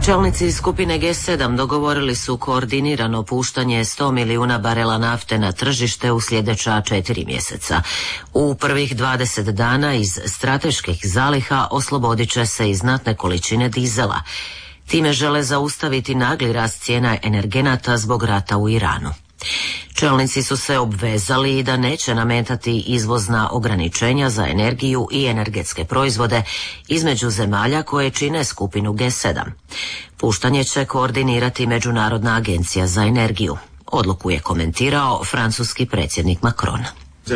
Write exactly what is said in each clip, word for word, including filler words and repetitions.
Čelnici skupine G sedam dogovorili su koordinirano puštanje sto milijuna barela nafte na tržište u sljedeća četiri mjeseca. U prvih dvadeset dana iz strateških zaliha oslobodit će se i znatne količine dizela. Time žele zaustaviti nagli rast cijena energenata zbog rata u Iranu. Čelnici su se obvezali da neće nametati izvozna ograničenja za energiju i energetske proizvode između zemalja koje čine skupinu G sedam. Puštanje će koordinirati Međunarodna agencija za energiju. Odluku je komentirao francuski predsjednik Macron.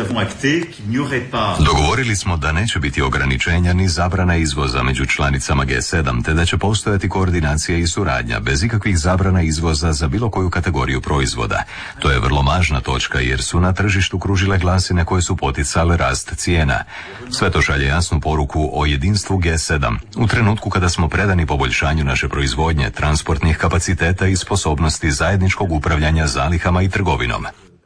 Dogovorili smo da neće biti ograničenja ni zabrana izvoza među članicama G sedam, te da će postojati koordinacija i suradnja bez ikakvih zabrana izvoza za bilo koju kategoriju proizvoda. To je vrlo važna točka jer su na tržištu kružile glasine koje su poticale rast cijena. Sve to šalje jasnu poruku o jedinstvu G sedam u trenutku kada smo predani poboljšanju naše proizvodnje, transportnih kapaciteta i sposobnosti zajedničkog upravljanja zalihama i trgovinom.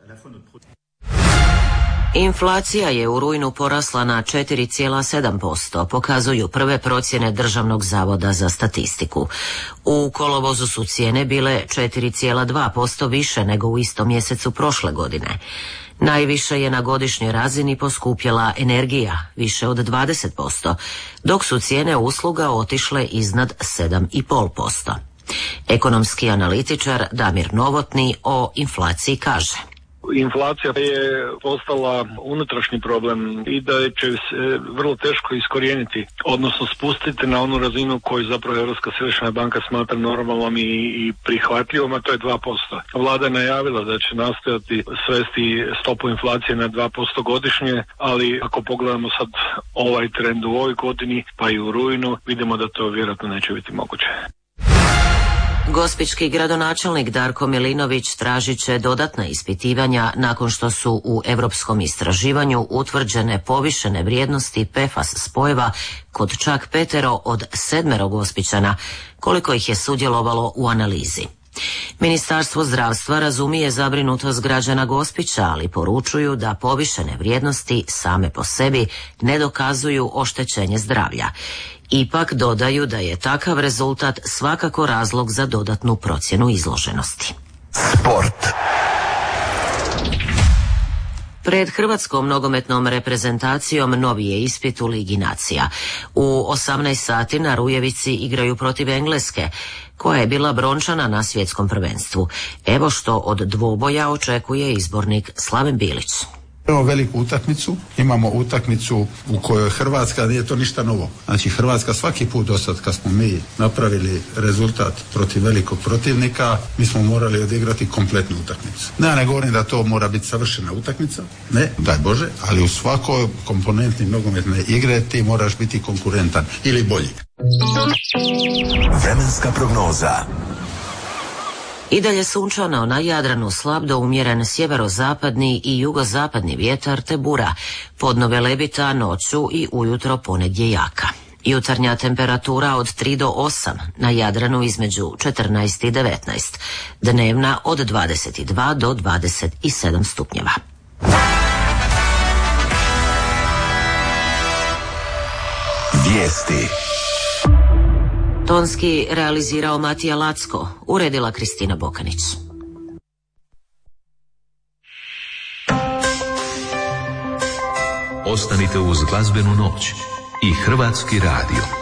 Inflacija je u rujnu porasla na četiri zarez sedam posto, pokazuju prve procjene Državnog zavoda za statistiku. U kolovozu su cijene bile četiri zarez dva posto više nego u istom mjesecu prošle godine. Najviše je na godišnjoj razini poskupjela energija, više od dvadeset posto, dok su cijene usluga otišle iznad sedam zarez pet posto. Ekonomski analitičar Damir Novotni o inflaciji kaže: Inflacija je postala unutrašnji problem i da će se vrlo teško iskorijeniti, odnosno spustiti na onu razinu koju zapravo Europska središnja banka smatra normalnom i, i prihvatljivom, a to je dva posto. Vlada je najavila da će nastojati svesti stopu inflacije na dva posto godišnje, ali ako pogledamo sad ovaj trend u ovoj godini, pa i u rujnu, vidimo da to vjerojatno neće biti moguće. Gospićki gradonačelnik Darko Milinović tražit će dodatna ispitivanja nakon što su u europskom istraživanju utvrđene povišene vrijednosti P F A S spojeva kod čak petero od sedmero Gospićana, koliko ih je sudjelovalo u analizi. Ministarstvo zdravstva razumije zabrinutost građana Gospića, ali poručuju da povišene vrijednosti same po sebi ne dokazuju oštećenje zdravlja. Ipak dodaju da je takav rezultat svakako razlog za dodatnu procjenu izloženosti. Sport. Pred hrvatskom nogometnom reprezentacijom novi je ispit u Ligi nacija. U osamnaest sati na Rujevici igraju protiv Engleske, koja je bila brončana na svjetskom prvenstvu. Evo što od dvoboja očekuje izbornik Slaven Bilić. Imamo veliku utakmicu, imamo utakmicu u kojoj Hrvatska, nije to ništa novo. Znači Hrvatska svaki put do sad kad smo mi napravili rezultat protiv velikog protivnika, mi smo morali odigrati kompletnu utakmicu. Ne, ja ne govorim da to mora biti savršena utakmica, ne, daj Bože, ali u svakoj komponentni nogometne igre ti moraš biti konkurentan ili bolji. Vremenska prognoza. I dalje sunčano, na Jadranu slab do umjeren sjeverozapadni i jugozapadni vjetar te bura, podno velebita noću i ujutro ponegdje jaka. Jutarnja temperatura od tri do osam, na Jadranu između četrnaest i devetnaest, dnevna od dvadeset dva do dvadeset sedam stupnjeva. Vijesti. Tonski realizirao Matija Lacko, uredila Kristina Bokanić. Ostanite uz glazbenu noć i Hrvatski radio.